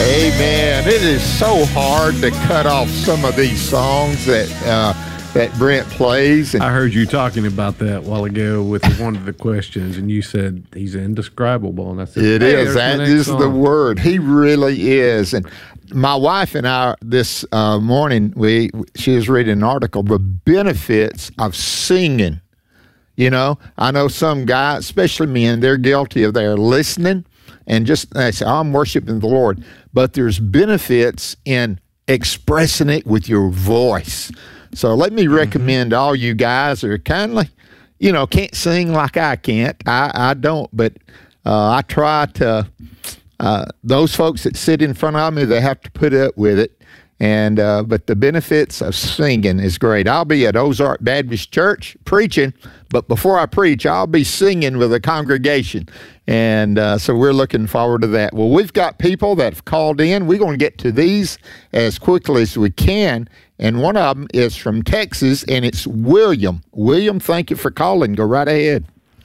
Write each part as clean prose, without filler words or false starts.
Amen. It is so hard to cut off some of these songs that Brent plays. And I heard you talking about that a while ago with one of the questions, and you said he's indescribable. And I said, it is. That is the word. He really is. And my wife and I this morning, she was reading an article, the benefits of singing. You know, I know some guys, especially men, they're guilty of their listening and just they say, I'm worshiping the Lord. But there's benefits in expressing it with your voice. So let me recommend all you guys that are kindly, can't sing like I can't. I don't, but I try to, those folks that sit in front of me, they have to put up with it. And but the benefits of singing is great. I'll be at Ozark Baptist Church preaching, but before I preach, I'll be singing with a congregation. And so we're looking forward to that. Well, we've got people that have called in. We're going to get to these as quickly as we can. And one of them is from Texas, and it's William. William, thank you for calling. Go right ahead.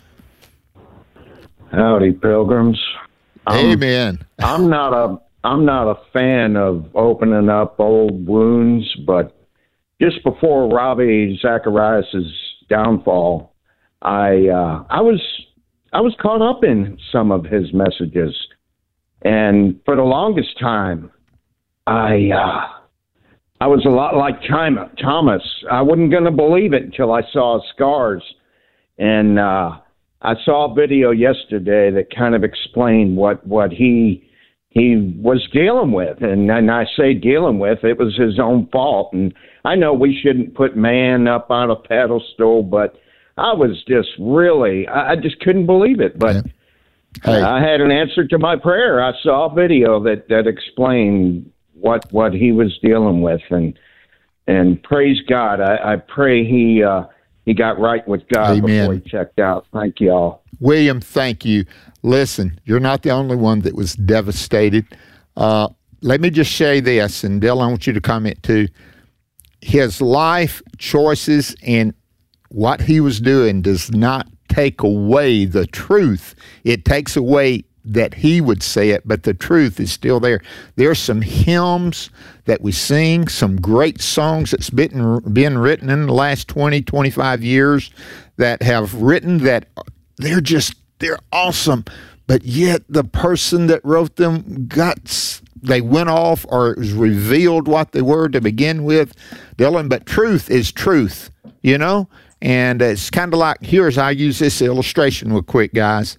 Howdy, pilgrims. Amen. I'm not a fan of opening up old wounds, but just before Ravi Zacharias' downfall, I was caught up in some of his messages, and for the longest time, I was a lot like Thomas. I wasn't going to believe it until I saw scars, and I saw a video yesterday that kind of explained what he was dealing with. And I say dealing with, it was his own fault. And I know we shouldn't put man up on a pedestal, but I was just really, I just couldn't believe it. But I had an answer to my prayer. I saw a video that explained what he was dealing with. And praise God, I pray he got right with God. Amen. Before he checked out. Thank you all. William, thank you. Listen, you're not the only one that was devastated. Let me just say this, and Dylan, I want you to comment too. His life choices and what he was doing does not take away the truth. It takes away that he would say it, but the truth is still there. There's some hymns that we sing, some great songs that's been written in the last 20, 25 years that have written that they're awesome, but yet the person that wrote them they went off, or it was revealed what they were to begin with, Dylan. But truth is truth, and it's kind of like, I use this illustration real quick, guys.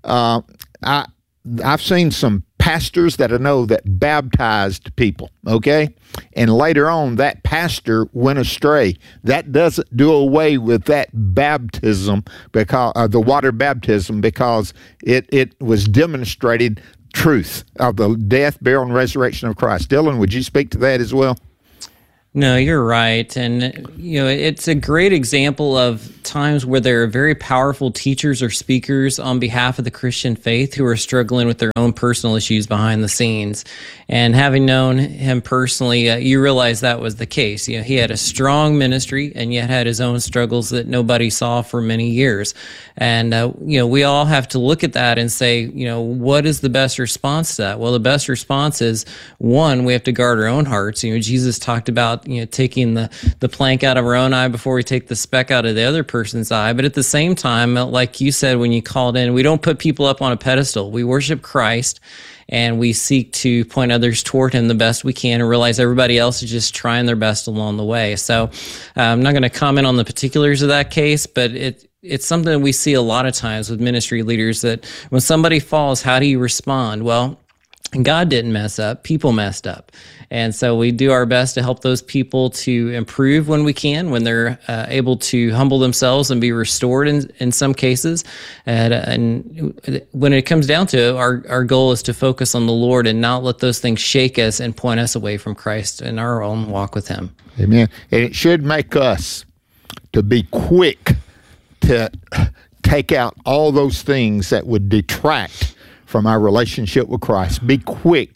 I've seen some pastors that I know that baptized people, okay? And later on, that pastor went astray. That doesn't do away with that baptism, because the water baptism, because it was demonstrated truth of the death, burial, and resurrection of Christ. Dylan, would you speak to that as well? No, you're right. And, it's a great example of times where there are very powerful teachers or speakers on behalf of the Christian faith who are struggling with their own personal issues behind the scenes. And having known him personally, you realize that was the case. He had a strong ministry and yet had his own struggles that nobody saw for many years. And, we all have to look at that and say, what is the best response to that? Well, the best response is, one, we have to guard our own hearts. Jesus talked about taking the plank out of our own eye before we take the speck out of the other person's eye. But at the same time, like you said when you called in, we don't put people up on a pedestal. We worship Christ, and we seek to point others toward him the best we can and realize everybody else is just trying their best along the way. So I'm not going to comment on the particulars of that case, but it's something that we see a lot of times with ministry leaders, that when somebody falls, how do you respond? Well, God didn't mess up, people messed up. And so we do our best to help those people to improve when we can, when they're able to humble themselves and be restored in some cases. And when it comes down to it, our goal is to focus on the Lord and not let those things shake us and point us away from Christ in our own walk with him. Amen. And it should make us to be quick to take out all those things that would detract from our relationship with Christ. Be quick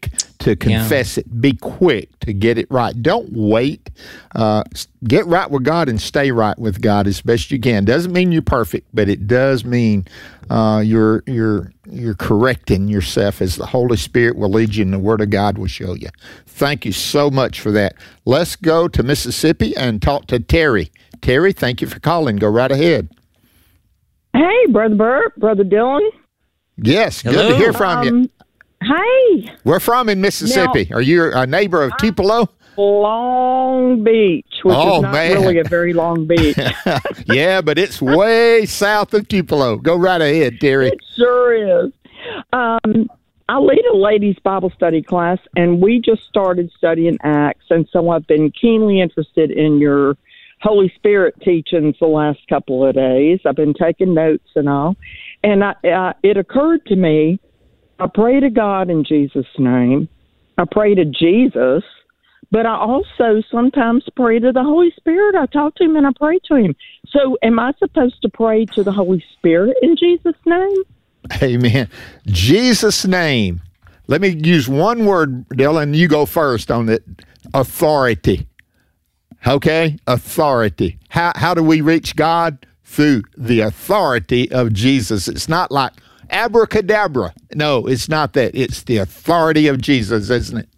to confess it. Be quick to get it right. Don't wait. Get right with God and stay right with God as best you can. Doesn't mean you're perfect, but it does mean you're correcting yourself as the Holy Spirit will lead you and the Word of God will show you. Thank you so much for that. Let's go to Mississippi and talk to Terry. Terry, thank you for calling. Go right ahead. Hey, Brother Bert, Brother Dylan. Yes, Hello. good to hear from you. Hey, We're from in Mississippi. Are you a neighbor of Tupelo? Long Beach, which is not really a very long beach. Yeah, but it's way south of Tupelo. Go right ahead, Terry. It sure is. I lead a ladies' Bible study class, and we just started studying Acts, and so I've been keenly interested in your Holy Spirit teachings the last couple of days. I've been taking notes and all, and it occurred to me, I pray to God in Jesus' name. I pray to Jesus, but I also sometimes pray to the Holy Spirit. I talk to him and I pray to him. So am I supposed to pray to the Holy Spirit in Jesus' name? Amen. Jesus' name. Let me use one word, Dylan. You go first on it. Authority. Okay? Authority. How do we reach God? Through the authority of Jesus. It's not like abracadabra. No, it's not that. It's the authority of Jesus, isn't it?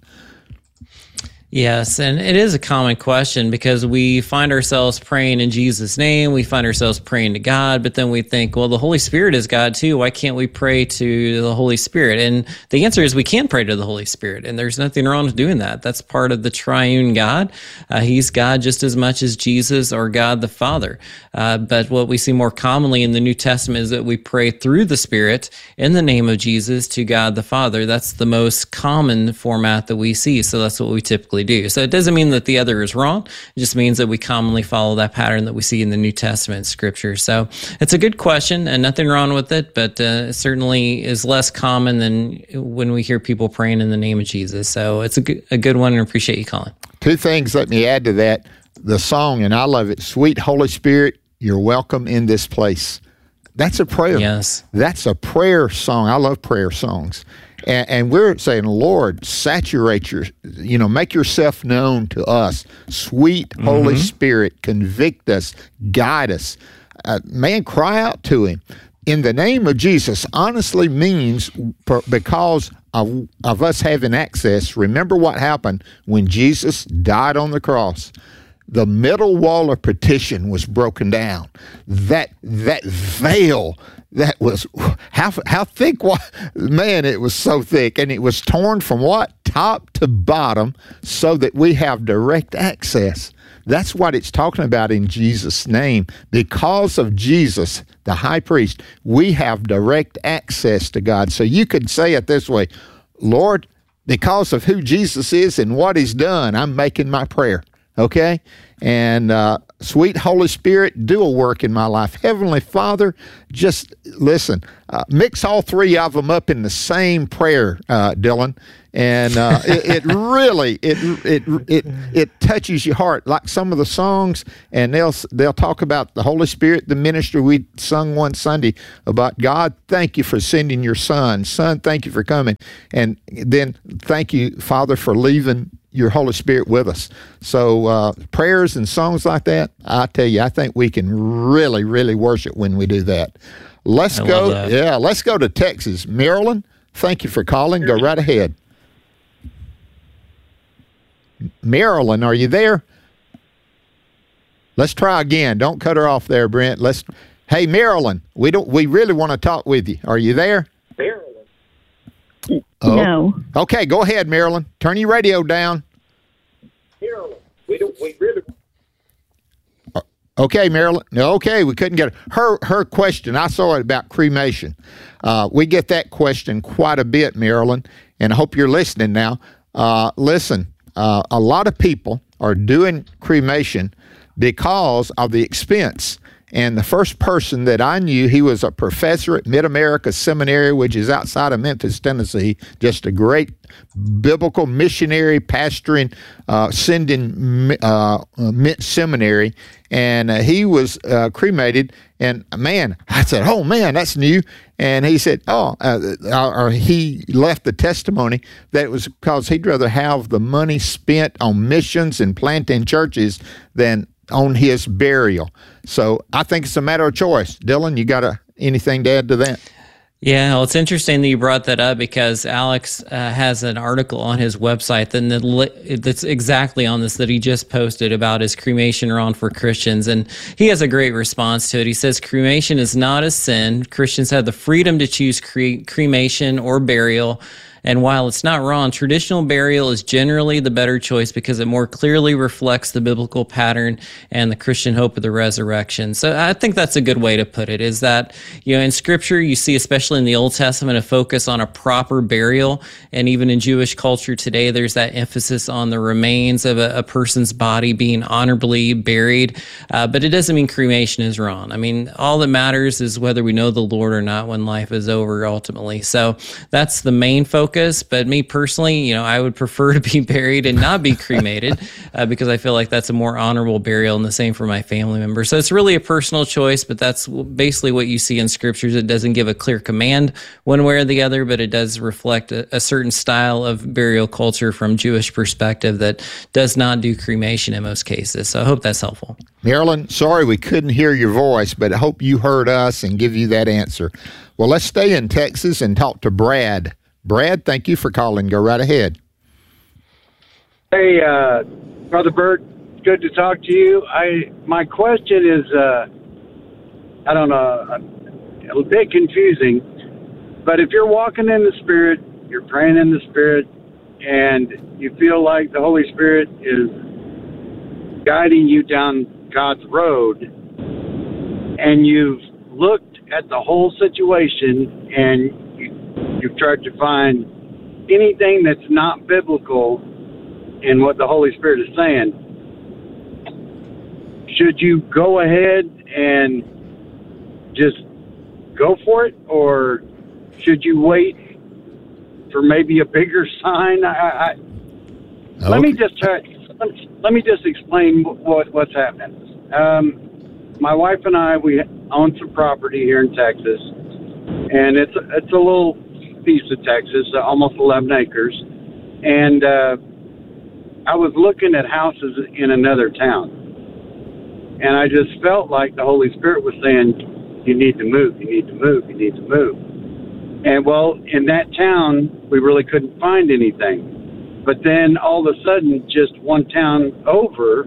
Yes, and it is a common question because we find ourselves praying in Jesus' name, we find ourselves praying to God, but then we think, well, the Holy Spirit is God too. Why can't we pray to the Holy Spirit? And the answer is we can pray to the Holy Spirit, and there's nothing wrong with doing that. That's part of the triune God. He's God just as much as Jesus or God the Father. But what we see more commonly in the New Testament is that we pray through the Spirit in the name of Jesus to God the Father. That's the most common format that we see, so that's what we typically do. So it doesn't mean that the other is wrong. It just means that we commonly follow that pattern that we see in the New Testament scripture. So it's a good question and nothing wrong with it, but it certainly is less common than when we hear people praying in the name of Jesus. So it's a good one, and I appreciate you calling. Two things let me add to that. The song, and I love it, Sweet Holy Spirit, you're welcome in this place. That's a prayer. Yes. That's a prayer song. I love prayer songs. And we're saying, Lord, saturate make yourself known to us. Sweet Holy Spirit, convict us, guide us. Man, cry out to him. In the name of Jesus honestly means because of us having access. Remember what happened when Jesus died on the cross. The middle wall of partition was broken down. That veil, that was how thick was, man, it was so thick, and it was torn from what? Top to bottom, so that we have direct access. That's what it's talking about in Jesus' name. Because of Jesus, the high priest, we have direct access to God. So you could say it this way, Lord, because of who Jesus is and what he's done, I'm making my prayer. Okay? And sweet Holy Spirit, do a work in my life. Heavenly Father, just listen, mix all three of them up in the same prayer, Dylan. And it really touches your heart, like some of the songs, and they'll talk about the Holy Spirit, the ministry. We sung one Sunday about God, thank you for sending your Son. Son, thank you for coming. And then thank you, Father, for leaving your Holy Spirit with us. So prayers and songs like that, I tell you, I think we can really, really worship when we do that. Let's go to Texas. Marilyn, thank you for calling. Go right ahead. Marilyn, are you there? Let's try again. Don't cut her off there, Brent. Hey, Marilyn, we really want to talk with you. Are you there? Oh. No. Okay, go ahead, Marilyn. Turn your radio down. Marilyn, we really. Okay, Marilyn. Okay, we couldn't get her question. I saw it about cremation. We get that question quite a bit, Marilyn, and I hope you're listening now. Listen, a lot of people are doing cremation because of the expense. And the first person that I knew, he was a professor at Mid-America Seminary, which is outside of Memphis, Tennessee, just a great biblical missionary, pastoring, sending seminary. And he was cremated. And man, I said, oh man, that's new. And he said, or he left the testimony that it was because he'd rather have the money spent on missions and planting churches than on his burial. So I think it's a matter of choice. Dylan, you got anything to add to that? Yeah, well, it's interesting that you brought that up because Alex has an article on his website that's exactly on this that he just posted about his cremation around for Christians. And he has a great response to it. He says, cremation is not a sin. Christians have the freedom to choose cremation or burial. And while it's not wrong, traditional burial is generally the better choice because it more clearly reflects the biblical pattern and the Christian hope of the resurrection. So I think that's a good way to put it, is that, in Scripture, you see, especially in the Old Testament, a focus on a proper burial. And even in Jewish culture today, there's that emphasis on the remains of a person's body being honorably buried. But it doesn't mean cremation is wrong. I mean, all that matters is whether we know the Lord or not when life is over, ultimately. So that's the main focus. But me personally, I would prefer to be buried and not be cremated because I feel like that's a more honorable burial, and the same for my family members. So it's really a personal choice, but that's basically what you see in Scriptures. It doesn't give a clear command one way or the other, but it does reflect a certain style of burial culture from Jewish perspective that does not do cremation in most cases. So I hope that's helpful. Marilyn, sorry we couldn't hear your voice, but I hope you heard us and give you that answer. Well, let's stay in Texas and talk to Brad. Brad, thank you for calling. Go right ahead. Hey, Brother Bert, good to talk to you. My question is, I don't know, a bit confusing, but if you're walking in the Spirit, you're praying in the Spirit, and you feel like the Holy Spirit is guiding you down God's road, and you've looked at the whole situation, and you've tried to find anything that's not biblical in what the Holy Spirit is saying, should you go ahead and just go for it, or should you wait for maybe a bigger sign? Okay. Let me just explain what's happening. My wife and I, we own some property here in Texas, and it's a little piece of Texas, almost 11 acres, and I was looking at houses in another town, and I just felt like the Holy Spirit was saying, you need to move, you need to move, you need to move. And well, in that town, we really couldn't find anything. But then all of a sudden, just one town over,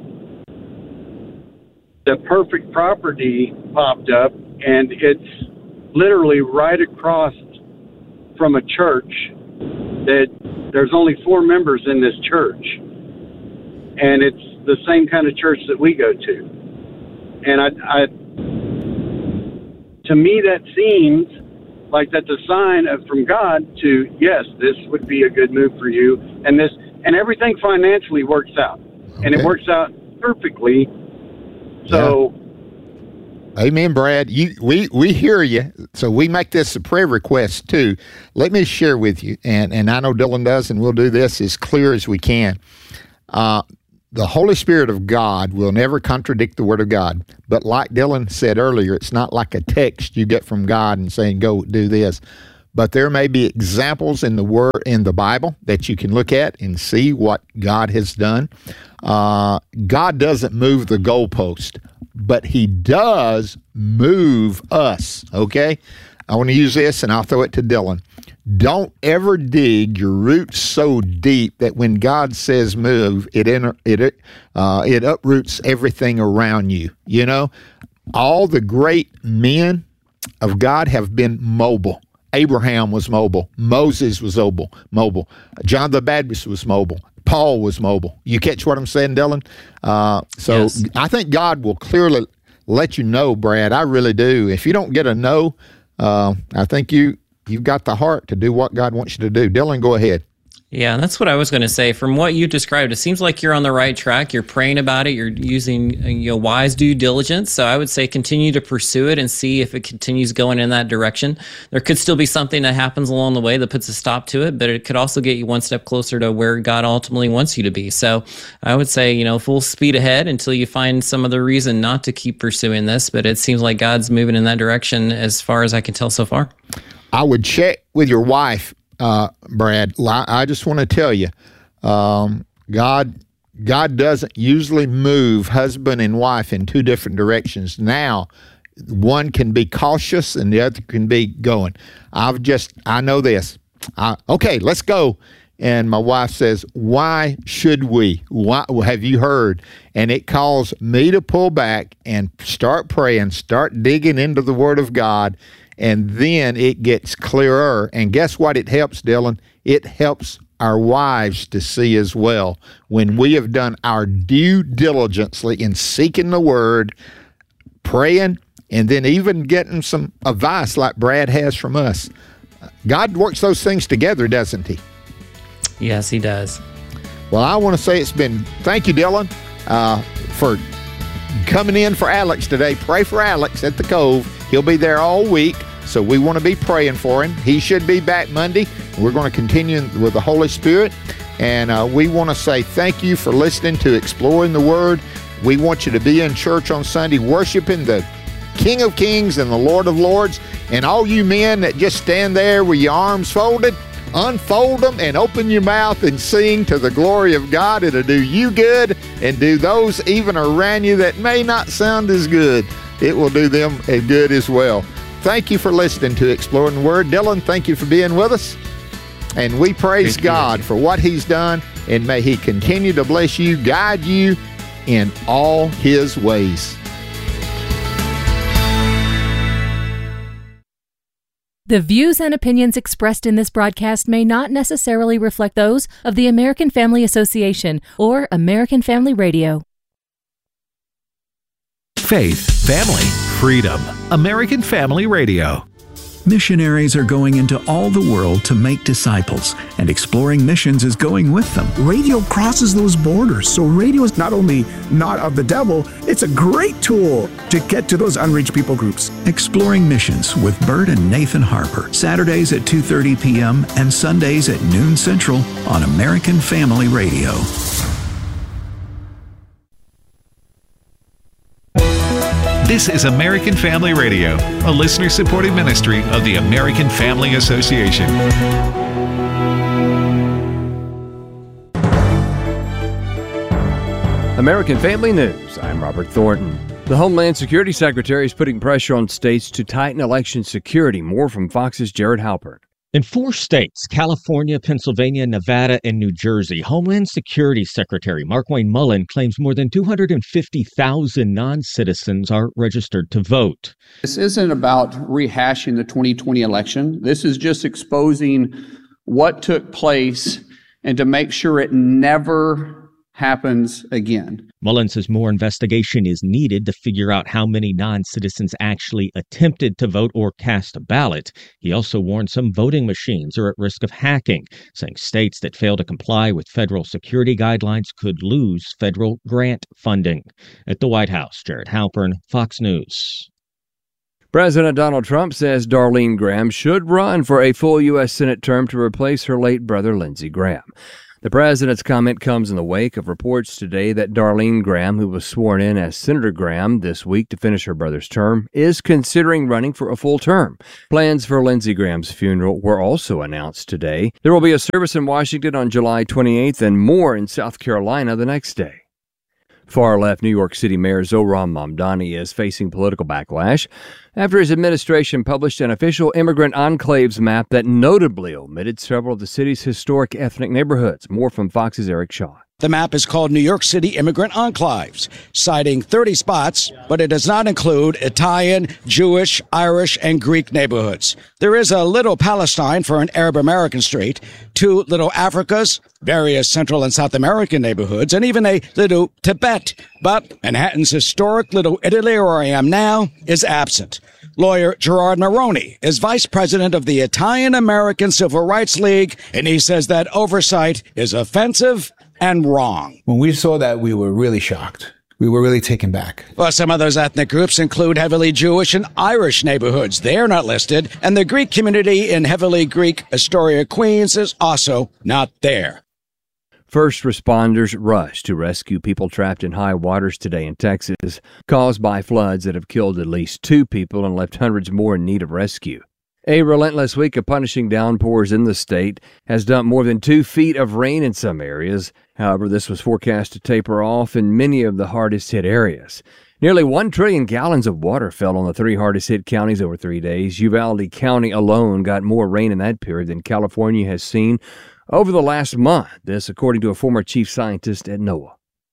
the perfect property popped up, and it's literally right across from a church that there's only 4 members in this church, and it's the same kind of church that we go to. And to me, that seems like that's a sign from God to, yes, this would be a good move for you, and everything financially works out, and it works out perfectly. So. Yeah. Amen, Brad. We hear you. So we make this a prayer request too. Let me share with you, and I know Dylan does, and we'll do this as clear as we can. The Holy Spirit of God will never contradict the Word of God. But like Dylan said earlier, it's not like a text you get from God and saying, go do this. But there may be examples in the Bible that you can look at and see what God has done. God doesn't move the goalpost, but He does move us, okay? I want to use this, and I'll throw it to Dylan. Don't ever dig your roots so deep that when God says move, it uproots everything around you. You know, all the great men of God have been mobile. Abraham was mobile. Moses was mobile. John the Baptist was mobile. Paul was mobile. You catch what I'm saying, Dylan? Yes. I think God will clearly let you know, Brad. I really do. If you don't get a no, I think you've got the heart to do what God wants you to do. Dylan, go ahead. Yeah, that's what I was going to say. From what you described, it seems like you're on the right track. You're praying about it. You're using wise due diligence. So I would say continue to pursue it and see if it continues going in that direction. There could still be something that happens along the way that puts a stop to it, but it could also get you one step closer to where God ultimately wants you to be. So I would say, full speed ahead until you find some other reason not to keep pursuing this. But it seems like God's moving in that direction as far as I can tell so far. I would check with your wife, Brad. I just want to tell you, God doesn't usually move husband and wife in two different directions. Now, one can be cautious and the other can be going. I know this. Okay, let's go. And my wife says, why should we? Why, have you heard? And it calls me to pull back and start praying, start digging into the Word of God. And then it gets clearer. And guess what it helps, Dylan? It helps our wives to see as well. When we have done our due diligently in seeking the Word, praying, and then even getting some advice like Brad has from us. God works those things together, doesn't He? Yes, He does. Well, I want to say thank you, Dylan, for coming in for Alex today. Pray for Alex at the Cove. He'll be there all week, so we want to be praying for him. He should be back Monday. We're going to continue with the Holy Spirit, and we want to say thank you for listening to Exploring the Word. We want you to be in church on Sunday worshiping the King of Kings and the Lord of Lords, and all you men that just stand there with your arms folded, unfold them and open your mouth and sing to the glory of God. It'll do you good and do those even around you that may not sound as good. It will do them good as well. Thank you for listening to Exploring the Word. Dylan, thank you for being with us. And we praise God for what He's done, and may He continue to bless you, guide you in all His ways. The views and opinions expressed in this broadcast may not necessarily reflect those of the American Family Association or American Family Radio. Faith, family, freedom. American Family Radio. Missionaries are going into all the world to make disciples, and Exploring Missions is going with them. Radio crosses those borders, so radio is not only not of the devil, it's a great tool to get to those unreached people groups. Exploring Missions with Bert and Nathan Harper, Saturdays at 2:30 p.m. and Sundays at noon Central on American Family Radio. This is American Family Radio, a listener-supported ministry of the American Family Association. American Family News. I'm Robert Thornton. The Homeland Security Secretary is putting pressure on states to tighten election security. More from Fox's Jared Halpern. In 4 states, California, Pennsylvania, Nevada, and New Jersey, Homeland Security Secretary Markwayne Mullin claims more than 250,000 non-citizens are registered to vote. This isn't about rehashing the 2020 election. This is just exposing what took place and to make sure it never happens again. Mullin says more investigation is needed to figure out how many non-citizens actually attempted to vote or cast a ballot. He also warned some voting machines are at risk of hacking, saying states that fail to comply with federal security guidelines could lose federal grant funding. At the White House, Jared Halpern, Fox News. President Donald Trump says Darlene Graham should run for a full U.S. Senate term to replace her late brother, Lindsey Graham. The president's comment comes in the wake of reports today that Darlene Graham, who was sworn in as Senator Graham this week to finish her brother's term, is considering running for a full term. Plans for Lindsey Graham's funeral were also announced today. There will be a service in Washington on July 28th and more in South Carolina the next day. Far-left New York City Mayor Zohran Mamdani is facing political backlash after his administration published an official immigrant enclaves map that notably omitted several of the city's historic ethnic neighborhoods. More from Fox's Eric Shaw. The map is called New York City Immigrant Enclaves, citing 30 spots, but it does not include Italian, Jewish, Irish, and Greek neighborhoods. There is a Little Palestine for an Arab American street, 2 Little Africas, various Central and South American neighborhoods, and even a Little Tibet. But Manhattan's historic Little Italy, where I am now, is absent. Lawyer Gerard Maroney is vice president of the Italian American Civil Rights League, and he says that oversight is offensive and wrong. When we saw that, we were really shocked. We were really taken back. Well, some of those ethnic groups include heavily Jewish and Irish neighborhoods. They're not listed. And the Greek community in heavily Greek Astoria, Queens is also not there. First responders rushed to rescue people trapped in high waters today in Texas, caused by floods that have killed at least 2 people and left hundreds more in need of rescue. A relentless week of punishing downpours in the state has dumped more than 2 feet of rain in some areas. However, this was forecast to taper off in many of the hardest-hit areas. Nearly 1 trillion gallons of water fell on the 3 hardest-hit counties over 3 days. Uvalde County alone got more rain in that period than California has seen over the last month. This, according to a former chief scientist at NOAA.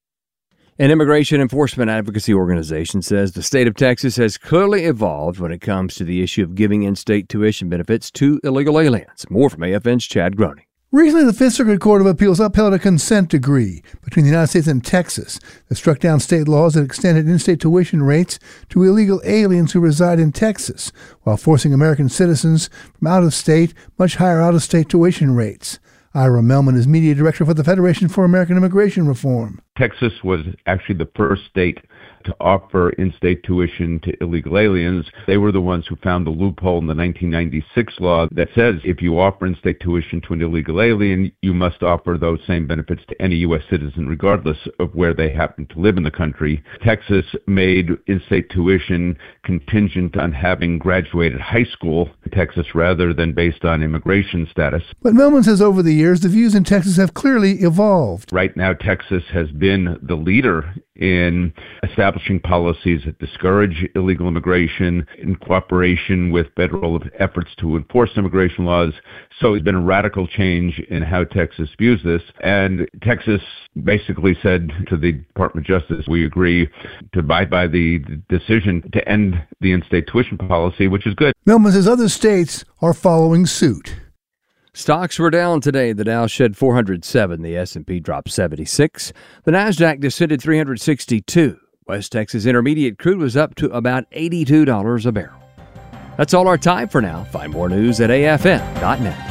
An immigration enforcement advocacy organization says the state of Texas has clearly evolved when it comes to the issue of giving in-state tuition benefits to illegal aliens. More from AFN's Chad Groening. Recently, the Fifth Circuit Court of Appeals upheld a consent decree between the United States and Texas that struck down state laws that extended in-state tuition rates to illegal aliens who reside in Texas, while forcing American citizens from out of state much higher out-of-state tuition rates. Ira Melman is media director for the Federation for American Immigration Reform. Texas was actually the first state to offer in-state tuition to illegal aliens. They were the ones who found the loophole in the 1996 law that says if you offer in-state tuition to an illegal alien, you must offer those same benefits to any U.S. citizen, regardless of where they happen to live in the country. Texas made in-state tuition contingent on having graduated high school in Texas rather than based on immigration status. But Melman says over the years, the views in Texas have clearly evolved. Right now, Texas has been the leader in establishing policies that discourage illegal immigration in cooperation with federal efforts to enforce immigration laws. So it's been a radical change in how Texas views this. And Texas basically said to the Department of Justice, we agree to abide by the decision to end the in-state tuition policy, which is good. Melman says other states are following suit. Stocks were down today. The Dow shed 407. The S&P dropped 76. The Nasdaq descended 362. West Texas Intermediate crude was up to about $82 a barrel. That's all our time for now. Find more news at afn.net.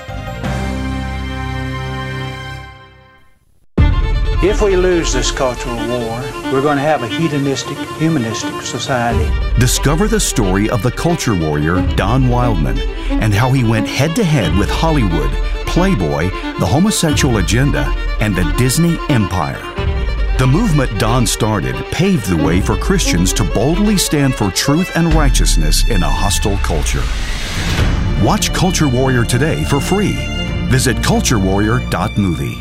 If we lose this cultural war, we're going to have a hedonistic, humanistic society. Discover the story of the culture warrior Don Wildman and how he went head-to-head with Hollywood, Playboy, the homosexual agenda, and the Disney empire. The movement Don started paved the way for Christians to boldly stand for truth and righteousness in a hostile culture. Watch Culture Warrior today for free. Visit culturewarrior.movie.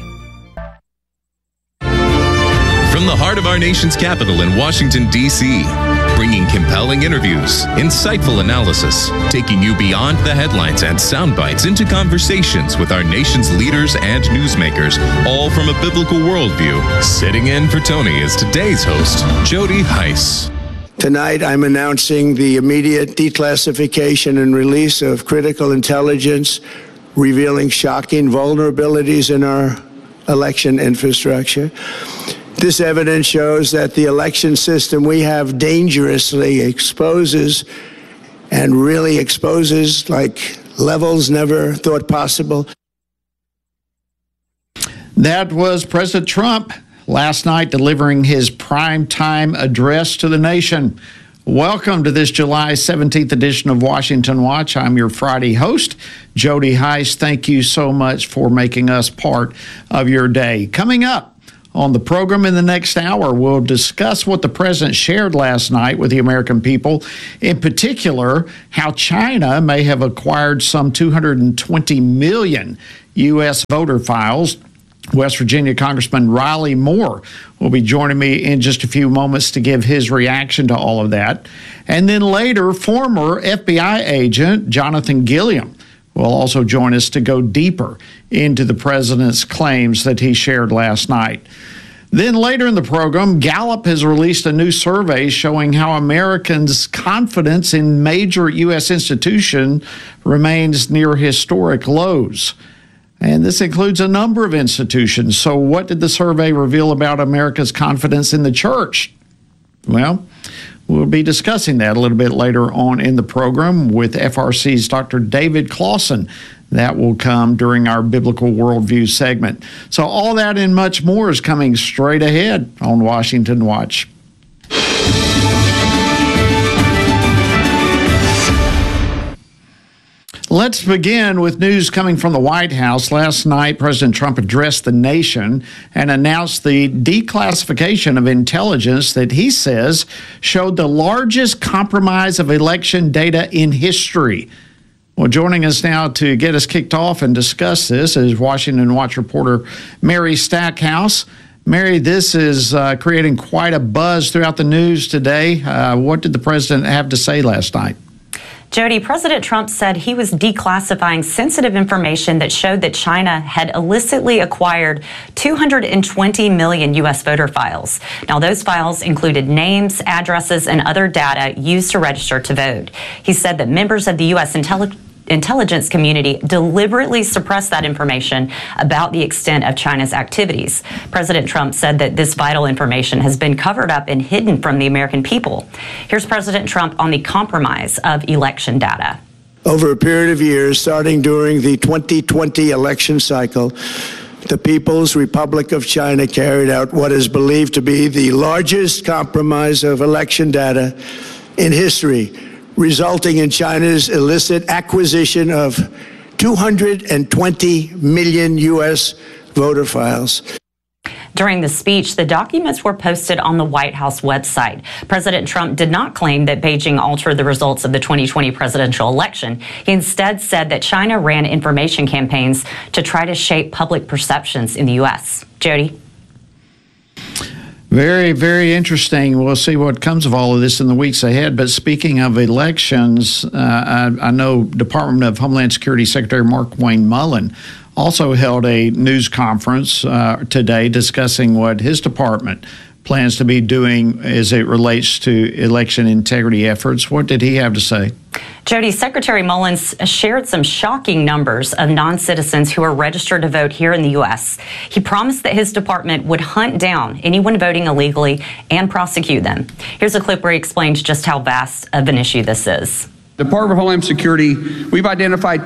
From the heart of our nation's capital in Washington, D.C., bringing compelling interviews, insightful analysis, taking you beyond the headlines and sound bites into conversations with our nation's leaders and newsmakers, all from a biblical worldview. Sitting in for Tony is today's host, Jody Heiss. Tonight, I'm announcing the immediate declassification and release of critical intelligence revealing shocking vulnerabilities in our election infrastructure. This evidence shows that the election system we have dangerously exposes and really exposes like levels never thought possible. That was President Trump last night delivering his primetime address to the nation. Welcome to this July 17th edition of Washington Watch. I'm your Friday host, Jody Heiss. Thank you so much for making us part of your day. Coming up on the program in the next hour, we'll discuss what the president shared last night with the American people, in particular, how China may have acquired some 220 million U.S. voter files. West Virginia Congressman Riley Moore will be joining me in just a few moments to give his reaction to all of that. And then later, former FBI agent Jonathan Gilliam will also join us to go deeper into the president's claims that he shared last night. Then later in the program, Gallup has released a new survey showing how Americans' confidence in major U.S. institutions remains near historic lows. And this includes a number of institutions. So what did the survey reveal about America's confidence in the church? Well, we'll be discussing that a little bit later on in the program with FRC's Dr. David Clausen. That will come during our Biblical Worldview segment. So all that and much more is coming straight ahead on Washington Watch. Let's begin with news coming from the White House. Last night, President Trump addressed the nation and announced the declassification of intelligence that he says showed the largest compromise of election data in history. Well, joining us now to get us kicked off and discuss this is Washington Watch reporter Mary Stackhouse. Mary, this is creating quite a buzz throughout the news today. What did the president have to say last night? Jody, President Trump said he was declassifying sensitive information that showed that China had illicitly acquired 220 million U.S. voter files. Now, those files included names, addresses, and other data used to register to vote. He said that members of the U.S. intelligence community deliberately suppressed that information about the extent of China's activities. President Trump said that this vital information has been covered up and hidden from the American people. Here's President Trump on the compromise of election data. Over a period of years, starting during the 2020 election cycle, the People's Republic of China carried out what is believed to be the largest compromise of election data in history, resulting in China's illicit acquisition of 220 million U.S. voter files. During the speech, the documents were posted on the White House website. President Trump did not claim that Beijing altered the results of the 2020 presidential election. He instead said that China ran information campaigns to try to shape public perceptions in the U.S. Jody? Very, very interesting. We'll see what comes of all of this in the weeks ahead. But speaking of elections, I know Department of Homeland Security Secretary Markwayne Mullin also held a news conference today discussing what his department plans to be doing as it relates to election integrity efforts. What did he have to say? Jody, Secretary Mullins shared some shocking numbers of non-citizens who are registered to vote here in the U.S. He promised that his department would hunt down anyone voting illegally and prosecute them. Here's a clip where he explains just how vast of an issue this is. Department of Homeland Security, we've identified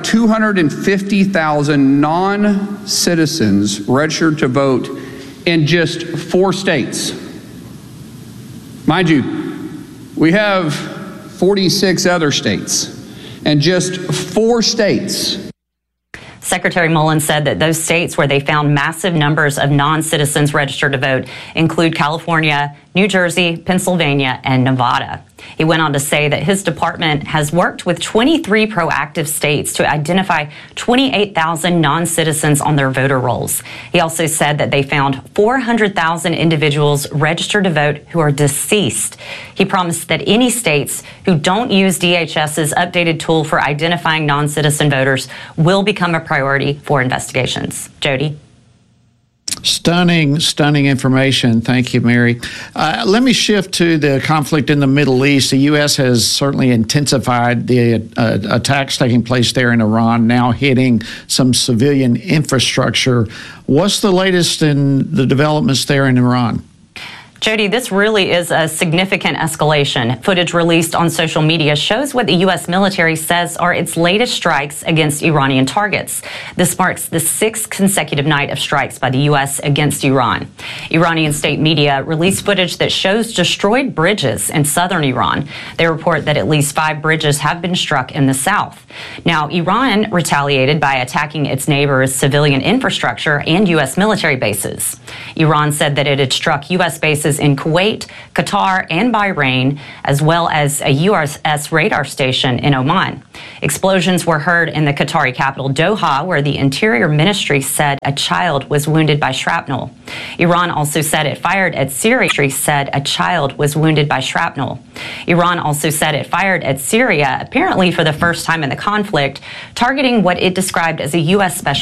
250,000 non-citizens registered to vote in just 4 states. Mind you, we have 46 other states, and just 4 states. Secretary Mullins said that those states where they found massive numbers of non-citizens registered to vote include California, New Jersey, Pennsylvania, and Nevada. He went on to say that his department has worked with 23 proactive states to identify 28,000 non-citizens on their voter rolls. He also said that they found 400,000 individuals registered to vote who are deceased. He promised that any states who don't use DHS's updated tool for identifying non-citizen voters will become a priority for investigations. Jody? Stunning information. Thank you, Mary. Let me shift to the conflict in the Middle East. The U.S. has certainly intensified the attacks taking place there in Iran, now hitting some civilian infrastructure. What's the latest in the developments there in Iran? Jody, this really is a significant escalation. Footage released on social media shows what the U.S. military says are its latest strikes against Iranian targets. This marks the 6th consecutive night of strikes by the U.S. against Iran. Iranian state media released footage that shows destroyed bridges in southern Iran. They report that at least 5 bridges have been struck in the south. Now, Iran retaliated by attacking its neighbors' civilian infrastructure and U.S. military bases. Iran said that it had struck U.S. bases in Kuwait, Qatar, and Bahrain, as well as a USS radar station in Oman. Explosions were heard in the Qatari capital Doha, where the Interior Ministry said a child was wounded by shrapnel. Iran also said it fired at Syria. Said a child was wounded by shrapnel. Iran also said it fired at Syria, apparently for the first time in the conflict, targeting what it described as a U.S. special